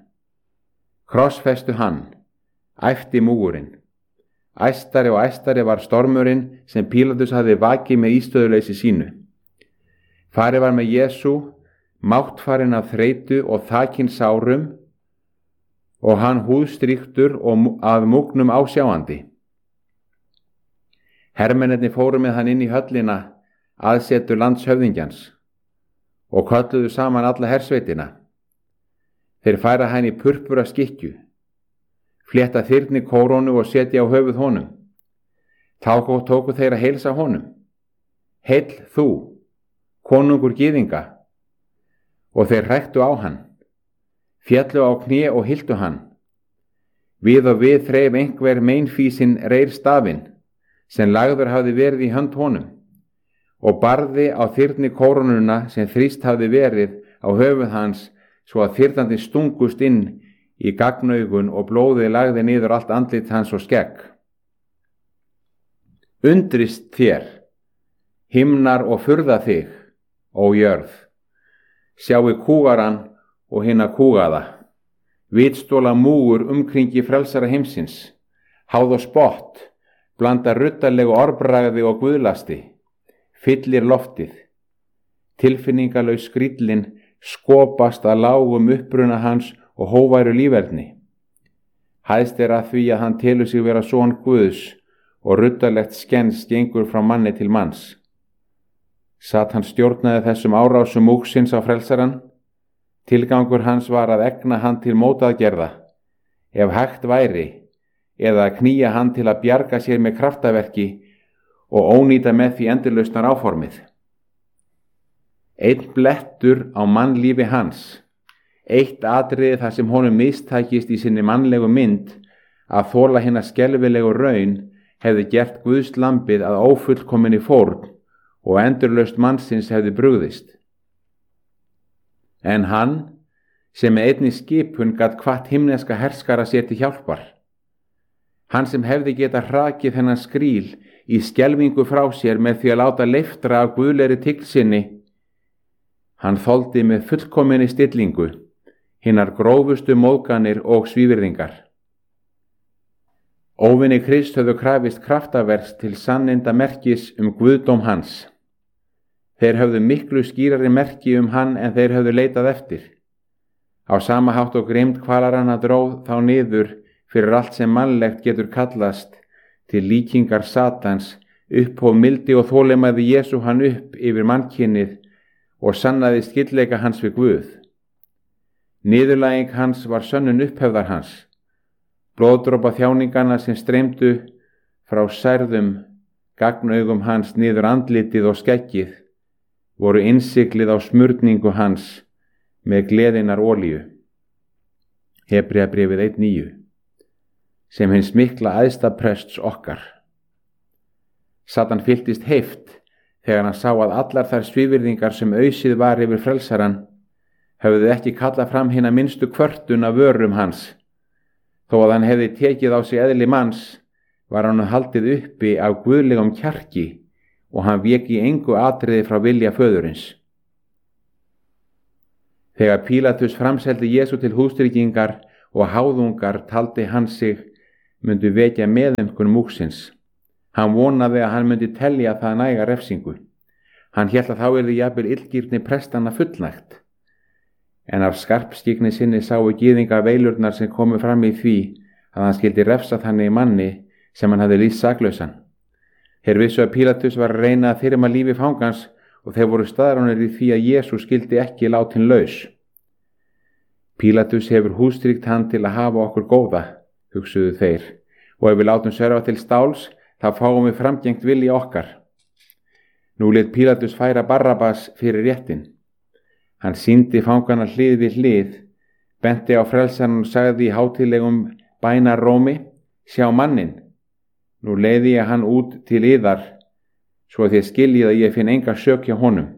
æpti múgurinn. Æstari og æstari var stormurinn sem Pílatus hafði vakið með ístöðuleysi sínu. Farið var með Jesú, máttfarinn af þreytu og þakinn sárum, og hann húðstrýktur og að múgnum ásjáandi. Hermennirnir fóru með hann inn í höllina, aðsetur landshöfðingjans, og kölluðu saman alla hersveitina. Þeir færa hann í purpura skikkju, flétta þyrni kórónu og setja á höfuð honum. Þá tóku þeir að heilsa honum: Heill þú, konungur gyðinga. Og þeir hræktu á hann, féllu á kné og hyltu hann. Við og við þreif einhver meinfísinn reyr stafinn, sem lagður hafði verið í hönd honum, og barði á þyrni kórónuna sem þrýst hafði verið á höfuð hans, svo að þyrnandi stungust inn í gagnaugun og blóðið lagði niður allt andlit hans og skegg. Undrist þér, himnar, og furða þig, ó jörð. Sjáu kúgaran og hinna kúgaða. Vitstóla múgur umkringi frelsara heimsins. Háð og spott, blanda ruddarlegu orðbragði og guðlasti. Fyllir loftið. Tilfinningalaus skríllinn skopast að lágum uppruna hans og hóværu líferni. Hæðst að því að hann telur sig vera son Guðs, og ruddarlegt skens gengur frá manni til manns. Satan stjórnaði þessum árásum múgsins á frelsaran. Tilgangur hans var að egna hann til mótaðgerða, ef hægt væri, eða að knýja hann til að bjarga sér með kraftaverki og ónýta með því endurlausnar áformið. Einn blettur á mannlífi hans, eitt atriði þar sem honum mistækist í sinni mannlegu mynd að þola hinna skelfilegu raun, hefði gert Guðs lambið að ófullkominni fórn og endurlaust mannsins hefði brugðist. En hann, sem með einni skipun gat hvatt himneska herskara sér til hjálpar, hann sem hefði getað hrakið þennan skríl í skelfingu frá sér með því að láta leiftra af guðlegri tign, hann þoldi með fullkominni stillingu hinnar grófustu móðganir og svívirðingar. Óvinni Krist höfðu krafist kraftaverks til sanninda merkis guðdóm hans. Þeir höfðu miklu skýrari merki hann en þeir höfðu leitað eftir. Á sama hátt og grimmd kvalaranna dróð þá niður fyrir allt sem mannlegt getur kallast til líkingar Satans, upphóf mildi og þolinmæði Jesú hann upp yfir mannkynnið og sannaði skyldleika hans við Guð. Niðurlæging hans var sönnun upphefðar hans. Blóðdropa þjáningana sem streymdu frá særðum gagnaugum hans niður andlitið og skeggið voru innsiglið á smurningu hans með gleðinar olíu. Hebreabréfið 1:9, sem hins mikla æðsta prests okkar. Satan fylltist heift þegar hann sá að allar þær svívirðingar sem ausið var yfir frelsaran höfðu ekki kallað fram hina minnstu kvörtun af vörum hans. Þó að hann hefði tekið á sig eðli manns, var hann haldið uppi af guðlegum kjarki og hann vék í engu atriði frá vilja föðurins. Þegar Pílatus framseldi Jesú til hústryggingar og háðungar taldi hann sig myndu vekja meðaumkun múgsins. Hann vonaði að hann myndi telja það næga refsingu. Hann hélt að þá yrði jafnvel illgirni prestanna fullnægt. En af skarpskygni sinni sáu gyðinga veilurnar sem komu fram í því að hann skyldi refsa þannig manni sem hann hafði lýst saklausan. Þeir vissu að Pílatus var að reyna að þyrma lífi fangans og þeir voru staðráðnir í því að Jesú skyldi ekki látin laus. Pílatus hefur hústrygt hann til að hafa okkur góða, hugsuðu þeir, og ef við látum sverfa til stáls, þá fáum við framgengt vilja okkar. Nú lét Pílatus færa Barrabas fyrir réttin. Hann sýndi fangana hlið við hlið, benti á frelsarann og sagði í hátíðlegum bænarómi: Sjá mannin, nú leiði ég hann út til yðar, svo þið skiljið að ég finn enga sök hjá honum.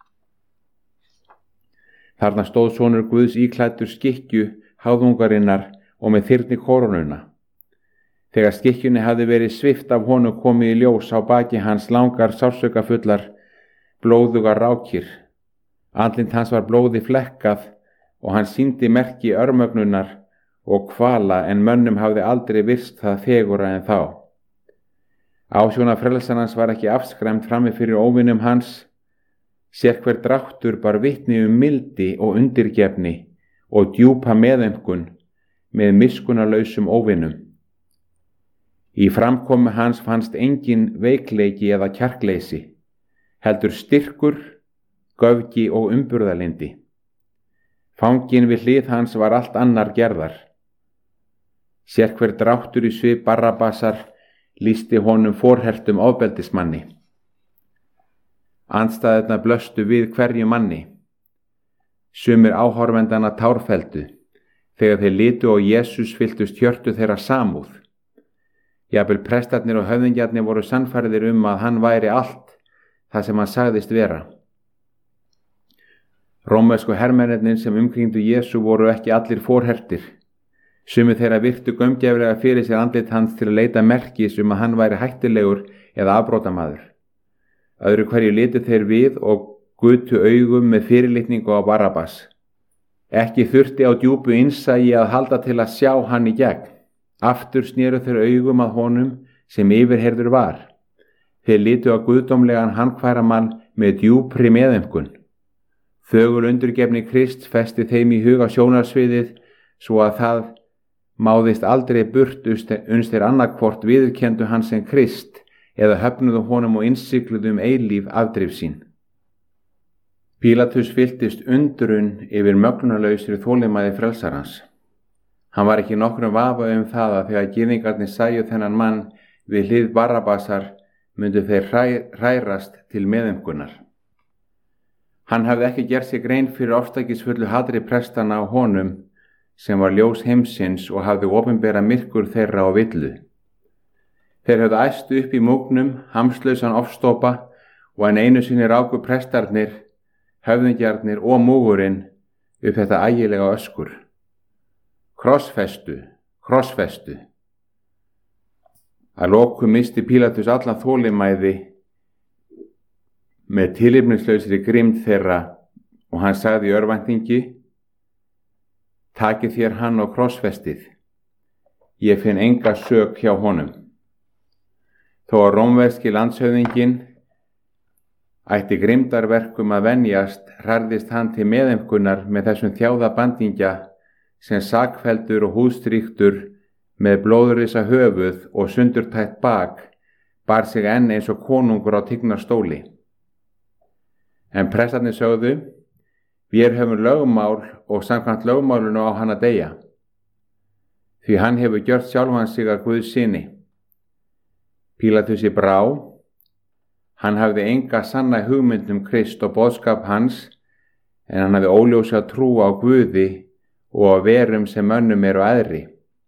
Þarna stóð sonur Guðs íklæddur skikkju háðungarinnar og með þyrni korónuna. Þegar skikkjunni hafði verið svipt af honum komið í ljós á baki hans langar sársaukafullar blóðugar rákir. Andlit hans var blóði flekkað og hann sýndi merki örmögnunar og kvala en mönnum hafði aldrei virst það fegurra en þá. Ásjóna frelsarans var ekki afskræmt frammi fyrir óvinum hans. Sérhver dráttur bar vitni mildi og undirgefni og djúpa meðaumkun með miskunnarlausum óvinum. Í framkomu hans fannst engin veikleiki eða kjarkleysi, heldur styrkur, göfgi og umburðarlyndi. Fanginn við hlið hans var allt annar gerðar. Sérhver dráttur í svip Barrabasar lýsti honum forhertum ofbeldismanni. Andstæðurnar blöstu við hverju manni. Sumir áhorfendanna tárfelldu, þegar þeir litu og Jesús fylltust hjörtu þeirra samúð. Jafnvel prestarnir og höfðingjarnir voru sannfærðir að hann væri allt það sem hann sagðist vera. Rómversku hermennirnir sem umkringdu Jesú voru ekki allir forhertir. Sumir þeirra virtu gaumgæfilega fyrir sér andlit hans til að leita merkis að hann væri hættulegur eða afbrotamaður. Öðru hverju litu þeir við og gutu augum með fyrirlitningu á Barrabas. Ekki þurfti á djúpu innsæi að halda til að sjá hann í gegn. Aftur snéru þeir augum að honum sem yfirheyrður var. Þeir litu á guðdómlegan handkværa mann með djúpri meðaumkun. Þögul undurgefni Krists festi þeim í huga sjónarsviðið svo að það máðist aldrei burt uns þeir annarkvort viðurkenndu hann sem Krist eða höfnuðu honum og innsigluðu eilíf afdrif sín. Pílatus fylltist undrun yfir mögnunarlausri þolinmæði frelsarans. Hann var ekki nokkrum vafa það að þegar gyðingarnir sæju þennan mann við hlið Barrabasar myndu þeir hrærast til meðaumkunar. Hann hafði ekki gert sig grein fyrir ofstækisfullu hatri prestanna á honum sem var ljós heimsins og hafði opinbera myrkur þeirra á villu. Þeir höfðu æstu upp í múgnum, hamslausan ofstopa og en einu sinni ráku prestarnir, höfðingjarnir og múgurinn upp þetta ægilega öskur. Krossfestu, krossfestu. Að lokum misti Pílatus allan þolinmæði með tilefnislausri grimmd þeirra og hann sagði í örvæntingi: Takið þér hann á krossfestið. Ég finn enga sök hjá honum. Þó að rómverski landshöfðinginn ætti grimmdarverkum að venjast, hrærðist hann til meðaumkunar með þessum þjáða bandingja sem sakfelldur og húðstrýktur með blóðrisa höfuð og sundurtætt bak bar sig enn eins og konungur á tignarstóli. En prestarnir sögðu: Vér höfum lögmál og samkvæmt lögmálinu á hann að deyja, því hann hefur gjört sjálfan sig að Guðs syni. Pílatusi brá. Hann hafði enga sanna hugmynd Krist og boðskap hans, en hann hafði óljósa trú á Guði og á verum sem mönnum eru æðri.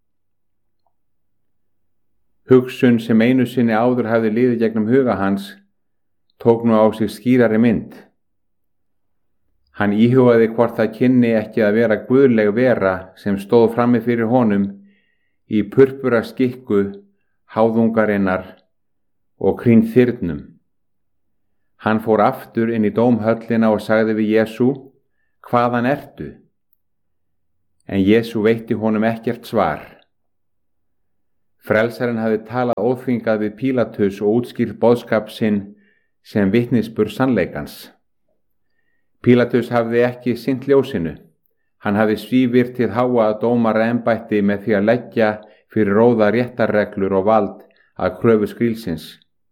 Hugsun sem einu sinni áður hafði liðið gegnum huga hans tók nú á sig skýrari mynd. Hann íhugaði hvort það kynni ekki að vera guðleg vera sem stóð frammi fyrir honum í purpura skikku háðungarinnar og kring þyrnum. Hann fór aftur inn í dómhöllina og sagði við Jesú: hvaðan ertu? En Jesú veitti honum ekkert svar. Frelsarinn hafði talað óþvingað við Pílatus og útskýrt boðskap sinn sem vitnisburð sannleikans. Pílatus hafði ekki sinnt ljósinu. Hann hafði svívirtt hið háa dómaraembætti með því að leggja fyrir róða réttarreglur og vald að kröfu skrílsins.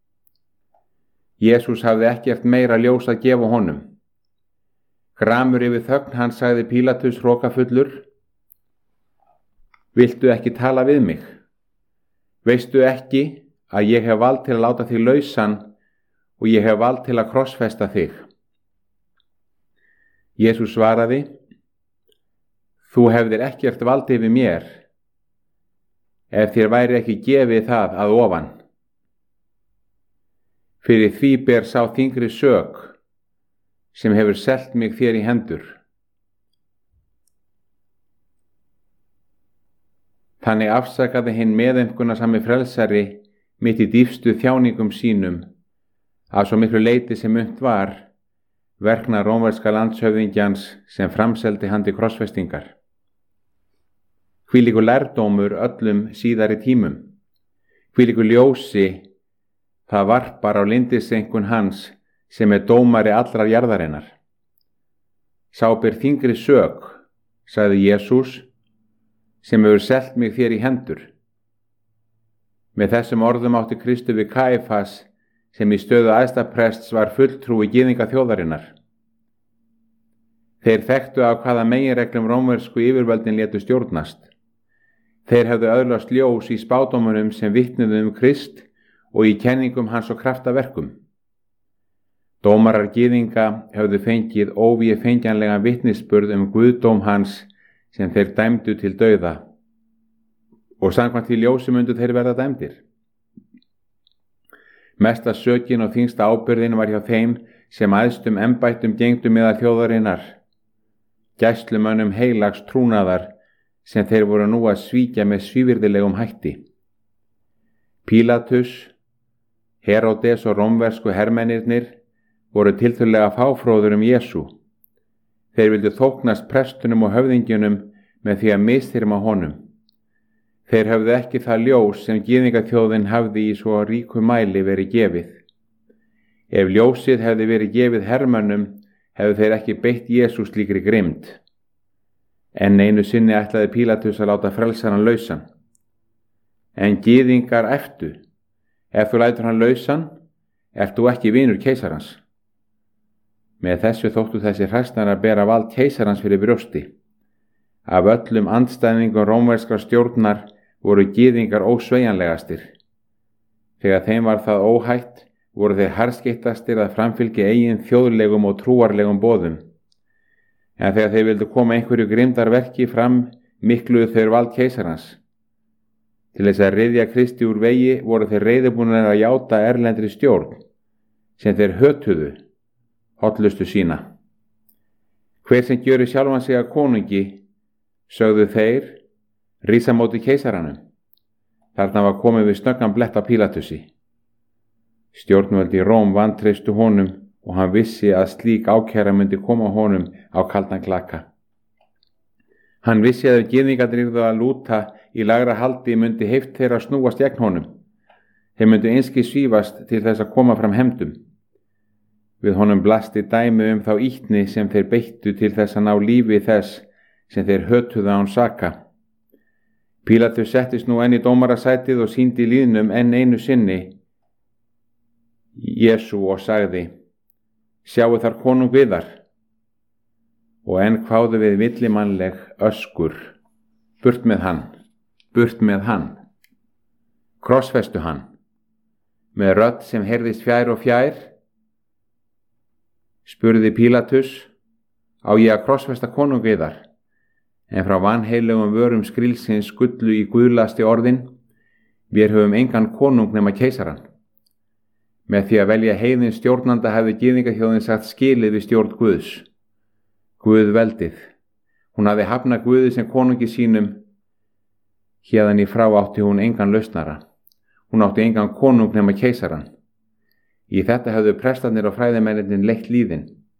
Jesús hafði ekkert meira ljós að gefa honum. Gramur yfir þögn hans sagði Pílatus hrokafullur: Viltu ekki tala við mig? Veistu ekki að ég hef vald til að láta þig lausan og ég hef vald til að krossfesta þig? Jesús svaraði: Þú hefðir ekkert vald yfir mér, ef þér væri ekki gefið það að ofan. Fyrir því ber sá þyngri sök sem hefur selt mig þér í hendur. Þannig afsakaði hinn meðaumkunarsami frelsari mitt í dýpstu þjáningum sínum að svo miklu leyti sem unnt var verkna rómverska landshöfðingjans sem framseldi hann til krossfestingar. Hvílíkur lærdómur öllum síðari tímum, hvílíkur ljósi það varpar á lyndiseinkun hans sem dómari allrar jarðarinnar. Sá ber þyngri sök, sagði Jesús, sem hefur selt mig þér í hendur. Með þessum orðum átti Kristur við Kaífas, sem í stöðu æðstaprests var fulltrúi gyðinga þjóðarinnar. Þeir þekktu af hvaða meginreglum rómversku yfirvöldin létu stjórnast. Þeir hefðu öðlast ljós í spádómunum sem vitnuðu Krist og í kenningum hans og kraftaverkum. Dómarar gyðinga hefðu fengið óvéfengjanlegan vitnisburð guðdóm hans sem þeir dæmdu til dauða, og samkvæmt því ljósi mundu þeir verða dæmdir. Mesta sökin og þyngsta ábyrgðin var hjá þeim sem æðstum embættum gengdu meðal þjóðarinnar, gæslumönnum heilags trúnaðar sem þeir voru nú að svíkja með svívirðilegum hætti. Pílatus, Heródes og rómversku hermennirnir voru tiltölulega fáfróður Jesú. Þeir vildu þóknast prestunum og höfðingjunum með því að misþyrma honum. Þeir höfðu ekki það ljós sem gyðingaþjóðin hafði í svo ríku mæli verið gefið. Ef ljósið hefði verið gefið hermönnum, hefðu þeir ekki beitt Jesú slíkri grimmd. En einu sinni ætlaði Pílatus að láta frelsaran lausan. En gyðingar æptu: Ef þú lætur hann lausan, ert þú ekki vinur keisarans. Með þessu þóttu þessi hræsnarar bera vald keisarans fyrir brjósti. Af öllum andstæðingum rómverskrar stjórnar voru gyðingar ósveigjanlegastir. Þegar þeim var það óhætt, voru þeir harðskeyttastir að framfylgja eigin þjóðlegum og trúarlegum boðum. En þegar þeir vildu koma einhverju grimmdarverki fram, mikluðu þeir vald keisarans. Til þess að ryðja Kristi úr vegi voru þeir reiðubúnir að játa erlendri stjórn, sem þeir hötuðu, hollustu sína. Hver sem gjöri sjálfan sig að konungi, sögðu þeir, rísa móti keisaranum. Þarna var komið við snöggan blett á Pílatusi. Stjórnvöldi í Róm vantreystu honum og hann vissi að slík ákæra myndi koma honum á kaldan klaka. Hann vissi að ef gyðingarnir yrðu að lúta í lægra haldi myndi heift þeirra snúast gegn honum. Þeir myndu einskis svífast til þess að koma fram hefndum. Við honum blasti dæmi þá ýtni sem þeir beittu til þess að ná lífi þess sem þeir hötuðu án saka. Pílatus settist nú enn í dómarasætið og sýndi lýðnum enn einu sinni Jesú og sagði: Sjáu þar konung viðar. Og enn kváðu við villimannleg öskur: Burt með hann, burt með hann. Krossfestu hann. Með rödd sem heyrðist fjær og fjær spurði Pílatus: Á ég að krossfesta konung viðar? En frá vanheilugum vörum skrílsins skullu í guðlasti orðin: Vér höfum engan konung nema keisaran. Með því að velja heiðins stjórnanda hefði gyðingaþjóðin sagt skilið við stjórn Guðs. Guð veldið. Hún hafði hafnað Guði sem konungi sínum. Héðan í frá átti hún engan lausnara. Hún átti engan konung nema keisaran. Í þetta höfðu prestarnir og fræðimennirnir leitt líðin.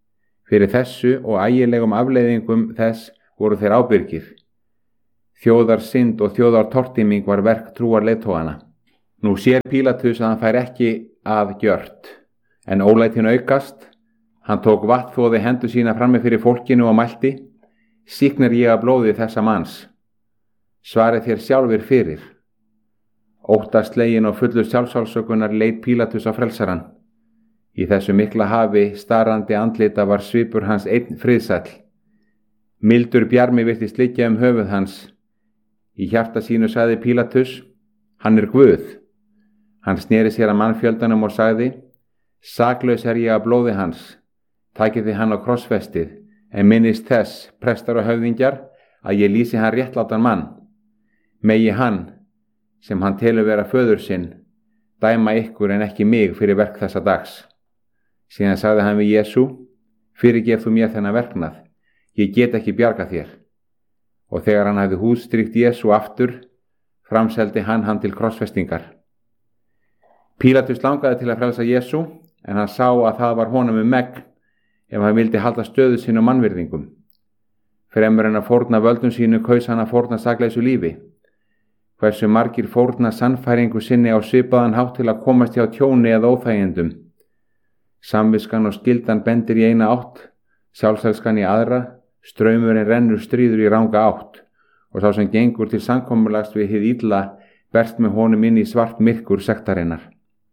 Fyrir þessu og ægilegum afleiðingum þess voru þeir ábyrgir. Þjóðarsynd og þjóðartortíming var verk trúarleiðtogana. Nú sér Pílatus að hann fær ekki að gjört, en ólætin aukast. Hann tók vatnþvoði hendur sína frammi fyrir fólkinu og mælti: Sýknar ég að blóði þessa manns. Svarið þér sjálfir fyrir. Óttaslegin og fullur sjálfsálsökunar leit Pílatus á frelsarann. Í þessu mikla hafi starandi andlita var svipur hans einn friðsæll. Mildur bjarmi virtist liggja höfuð hans. Í hjarta sínu sagði Pílatus: Hann er Guð. Hann sneri sér að mannfjöldanum og sagði: Saklaus er ég að blóði hans. Takið þið hann á krossfestið, en minnist þess, prestar og höfðingjar, að ég lýsi hann réttlátan mann. Megi hann, sem hann telur vera föður sinn, dæma ykkur en ekki mig fyrir verk þessa dags. Síðan sagði hann við Jesú: Fyrirgef þú mér þennan verknað, ég get ekki bjarga þér. Og þegar hann hafði húðstríkt Jesú aftur, framseldi hann til krossfestingar. Pílatus langaði til að frelsa Jesú, en hann sá að það var honum megn ef hann vildi halda stöðu sínu mannvirðingum. Fremur en að fórna völdum sínu kaus hann að fórna sakleysu lífi. Hversu margir fórna sannfæringu sinni á svipaðan hátt til að komast hjá tjóni eða óþægindum. Samviskan og skyldan bendir í eina átt, sjálfselskan í aðra, straumurinn rennur stríður í ranga átt, og sá sem gengur til samkomulags við hið illa berst með honum inn í svart myrkur sektarinnar.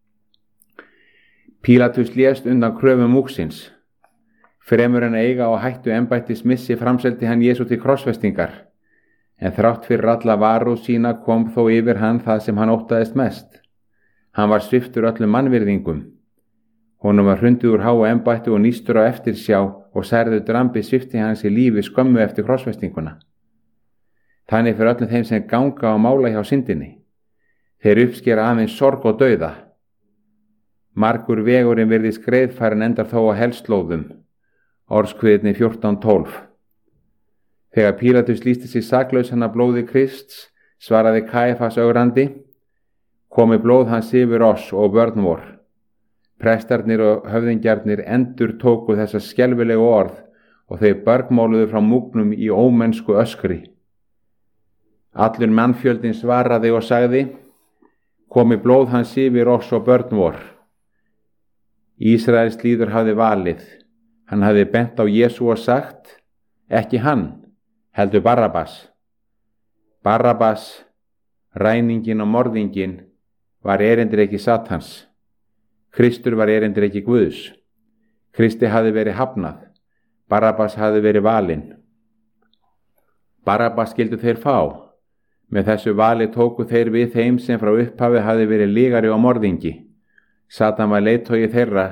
Pílatus lést undan kröfum múksins. Fremur en að eiga á hættu embættis missi framseldi hann Jesú til krossfestingar, en þrátt fyrir alla varúð sína kom þó yfir hann það sem hann óttaðist mest. Hann var sviptur öllum mannvirðingum. Honum var hrundið úr háu embættu og nístur á eftirsjá og særður drambi svipti hans í lífi skömmu eftir krossfestinguna. Þannig fyrir öllum þeim sem ganga og mála hjá syndinni. Þeir uppskera aðeins sorg og dauða. Margur vegurinn virðist greiðfærin endar þó á helslóðum. Orðskviðni 14:12. Þegar Pílatus lýsti sig saklausan af blóði Krists, svaraði Kæfas ögrandi: Komi blóð hans yfir oss og börn vor. Prestarnir og höfðingjarnir endur tóku þessa skelfilegu orð og þau bergmáluðu frá múgnum í ómennsku öskri. Allur mannfjöldin svaraði og sagði: Komi blóð hans yfir oss og börn vor. Ísraels líður hafði valið. Hann hafði bent á Jesú og sagt: Ekki hann, heldur Barabbas. Barabbas, ræningin og morðingin, var erindreki Satans. Kristur var erindreki Guðs. Kristi hafði verið hafnað. Barabbas hafði verið valinn. Barabbas skildu þeir fá. Með þessu vali tóku þeir við þeim sem frá upphafi hafði verið lygari og morðingi. Satan var leiðtogi þeirra.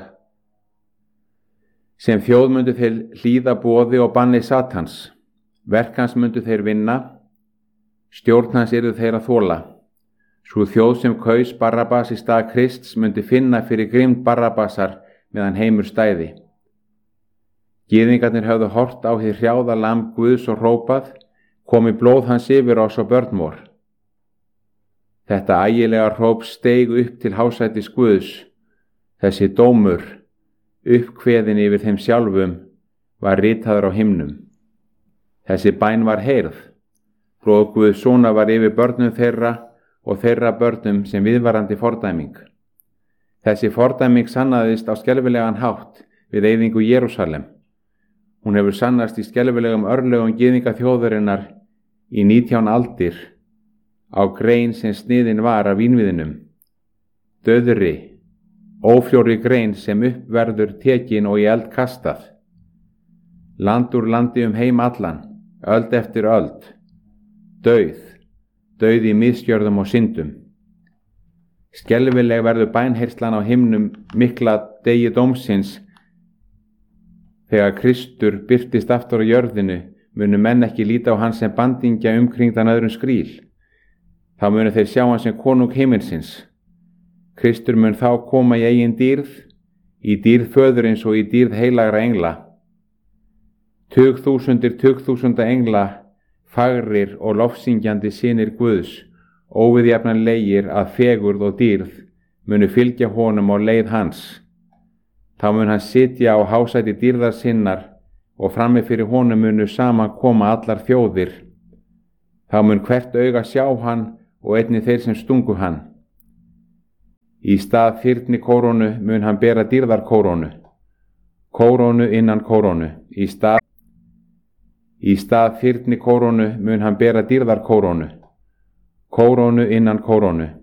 Sem þjóð myndu þeir hlýða boði og banni Satans. Verk hans myndu þeir vinna. Stjórn hans yrðu þeir að þola. Sú þjóð sem kaus Barabbas í stað Krists myndi finna fyrir grimmd Barabbasar meðan heimur stæði. Gyðingarnir höfðu hort á hið hrjáða lamb Guðs og hrópað: Komi blóð hans yfir oss og börn vor. Þetta ægilega hróp steig upp til hásætis Guðs. Þessi dómur, uppkveðin yfir þeim sjálfum, var ritaður á himnum. Þessi bæn var heyrð. Blóð Guðs sona var yfir börnum þeirra og þeirra börnum sem viðvarandi fordæming. Þessi fordæming sannaðist á skelfilegan hátt við eyðingu Jerúsalem. Hún hefur sannast í skelfilegum örlögum gyðinga þjóðarinnar í 19 aldir á grein sem sniðin var af vínviðinum. Dauðri, ófljóri grein sem uppverður tekin og í eld kastað. Land úr landi heim allan, öld eftir öld. Dauð í misgjörðum og syndum. Skelfileg verður bænheyrslan á himnum mikla degi dómsins. Þegar Kristur birtist aftur á jörðinu, munu menn ekki líta á hann sem bandingja umkringdan öðrum skríl. Þá munu þeir sjá hann sem konung himminsins. Kristur mun þá koma í eigin dýrð, í dýrð föðurins og í dýrð heilagra engla. Tugþúsunda engla, fagrir og lofsyngjandi synir Guðs, óviðjafnanlegir að fegurð og dýrð, munu fylgja honum á leið hans. Þá mun hann sitja á hásæti dýrðar sinnar og frammi fyrir honum munu saman koma allar þjóðir. Þá mun hvert auga sjá hann og einnig þeir sem stungu hann. Í stað fyrni kórónu mun hann bera dýrðarkórónu, kórónu innan kórónu. Í stað fyrni kórónu mun hann bera dýrðarkórónu, kórónu innan kórónu.